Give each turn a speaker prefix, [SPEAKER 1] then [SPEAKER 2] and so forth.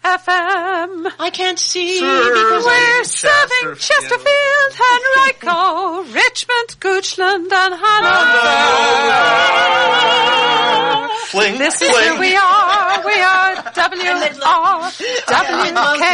[SPEAKER 1] FM.
[SPEAKER 2] I can't see because
[SPEAKER 1] we're serving Chesterfield, Henrico, Richmond, Goochland, and Hanover.
[SPEAKER 3] Fling,
[SPEAKER 1] This is who we are. We are WRWK.